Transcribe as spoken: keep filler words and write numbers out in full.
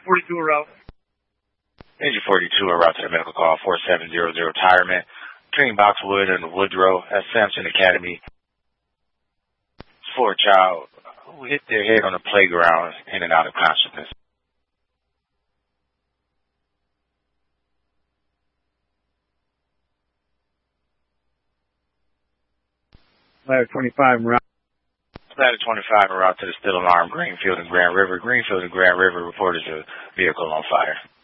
forty-two en route. Engine forty-two en route to the medical call four seven zero zero Retirement. Between Boxwood and Woodrow at Sampson Academy. For a child who hit their head on the playground in and out of consciousness. Ladder twenty-five en route. Ladder twenty-five en route to the still alarm Greenfield and Grand River. Greenfield and Grand River reported a vehicle on fire.